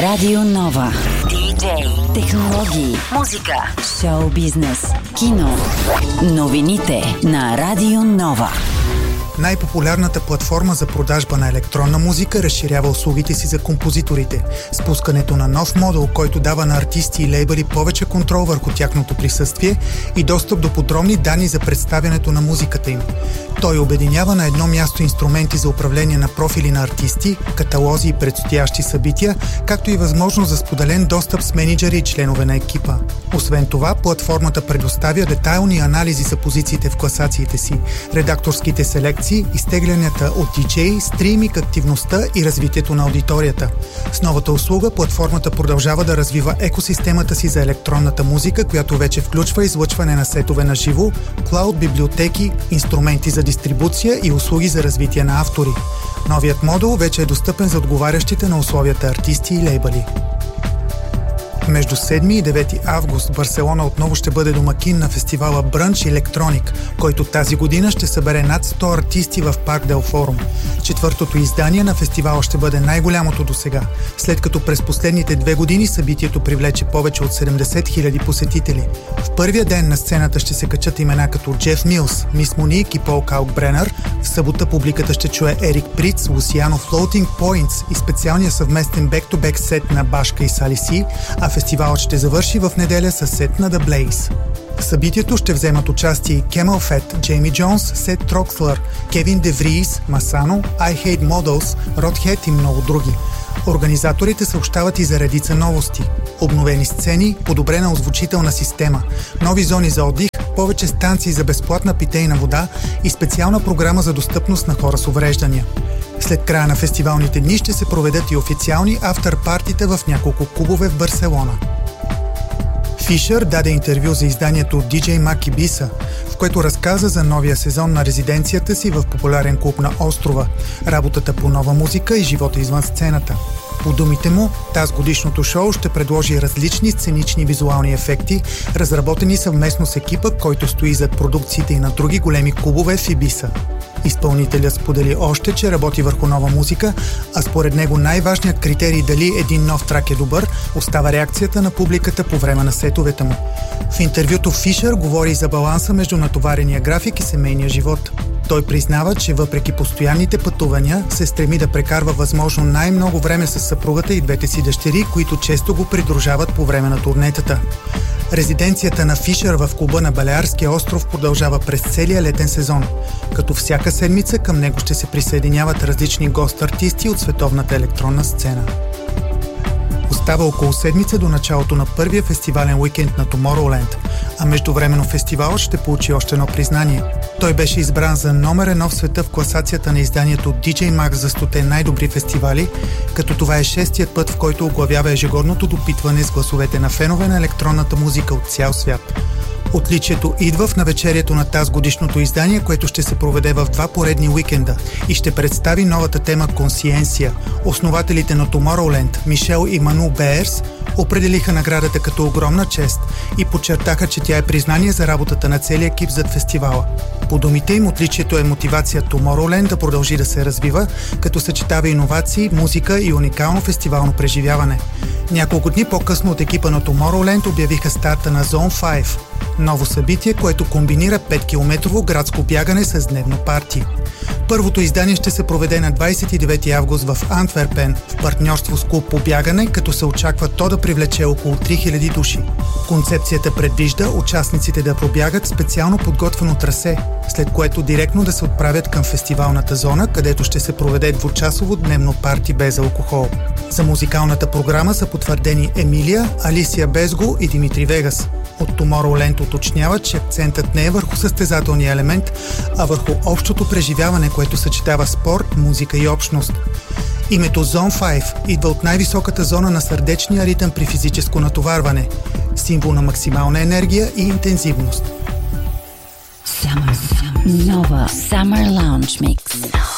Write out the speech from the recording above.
Радио Нова. Диджей, технологии, музика, шоу бизнес, кино. Новините на Радио Нова. Най-популярната платформа за продажба на електронна музика разширява услугите си за композиторите. Спускането на нов модул, който дава на артисти и лейбъли повече контрол върху тяхното присъствие и достъп до подробни данни за представянето на музиката им. Той обединява на едно място инструменти за управление на профили на артисти, каталози и предстоящи събития, както и възможност за споделен достъп с мениджъри и членове на екипа. Освен това, платформата предоставя детайлни анализи за позициите в класациите си, редакторските селекции, изтеглянията от DJ, стриминг активността и развитието на аудиторията. С новата услуга платформата продължава да развива екосистемата си за електронната музика, която вече включва излъчване на сетове на живо, клауд библиотеки, инструменти за дистрибуция и услуги за развитие на автори. Новият модул вече е достъпен за отговарящите на условията артисти и лейбъли. Между 7 и 9 август Барселона отново ще бъде домакин на фестивала Брънч Електроник, който тази година ще събере над 100 артисти в Парк Дел Форум. Четвъртото издание на фестивала ще бъде най-голямото досега, след като през последните 2 години събитието привлече повече от 70 000 посетители. В първия ден на сцената ще се качат имена като Джеф Милс, Мис Моник и Пол Калкбренър. В събота публиката ще чуе Ерик Приц, Лусиано Floating Points и специалния съвместен бек-то-бек сет на Башка и Сали Си, а фестивалът ще завърши в неделя със сет на The Blaze. В събитието ще вземат участие Кемел Фет, Джейми Джонс, Сет Трокслър, Кевин Деврис, Масано, I Hate Models, Rodhead и много други. Организаторите съобщават и за редица новости. Обновени сцени, подобрена озвучителна система, нови зони за отдих, повече станции за безплатна питейна вода и специална програма за достъпност на хора с увреждания. След края на фестивалните дни ще се проведат и официални афтърпартита в няколко клубове в Барселона. Фишер даде интервю за изданието DJ Mag Ibiza, в което разказа за новия сезон на резиденцията си в популярен клуб на острова, работата по нова музика и живота извън сцената. По думите му, тази годишното шоу ще предложи различни сценични визуални ефекти, разработени съвместно с екипа, който стои зад продукциите и на други големи клубове в Ибиса. Изпълнителят сподели още, че работи върху нова музика, а според него най-важният критерий дали един нов трак е добър, остава реакцията на публиката по време на сетовете му. В интервюто Фишер говори за баланса между натоварения график и семейния живот. Той признава, че въпреки постоянните пътувания, се стреми да прекарва възможно най-много време с съпругата и двете си дъщери, които често го придружават по време на турнетата. Резиденцията на Фишер в клуба на Балеарския остров продължава през целия летен сезон, като всяка седмица към него ще се присъединяват различни гост-артисти от световната електронна сцена. Остава около седмица до началото на първия фестивален уикенд на Tomorrowland, а междувременно фестивалът ще получи още едно признание. Той беше избран за номер 1 в света в класацията на изданието DJ Mag за 100 най-добри фестивали, като това е 6-тият път, в който оглавява ежегодното допитване с гласовете на фенове на електронната музика от цял свят. Отличието идва в навечерието на тази годишното издание, което ще се проведе в 2 поредни уикенда и ще представи новата тема Консиенция. Основателите на Tomorrowland, Мишел и Ману Беерс, определиха наградата като огромна чест и подчертаха, че тя е признание за работата на целия екип зад фестивала. По думите им, отличието е мотивация Tomorrowland да продължи да се развива, като съчетава иновации, музика и уникално фестивално преживяване. Няколко дни по-късно от екипа на Tomorrowland обявиха старта на Zone 5, ново събитие, което комбинира 5-километрово градско бягане с дневно парти. Първото издание ще се проведе на 29 август в Антверпен в партньорство с клуб по бягане, като се очаква то да привлече около 3000 души. Концепцията предвижда участниците да пробягат специално подготвено трасе, след което директно да се отправят към фестивалната зона, където ще се проведе 2-часово дневно парти без алкохол. За музикалната програма са потвърдени Емилия, Алисия Безго и Димитри Вегас. От Tomorrowland уточняват, че акцентът не е върху състезателния елемент, а върху общото преживяване, което съчетава спорт, музика и общност. Името Zone 5 идва от най-високата зона на сърдечния ритъм при физическо натоварване, символ на максимална енергия и интензивност. Nova Summer Lounge Mix.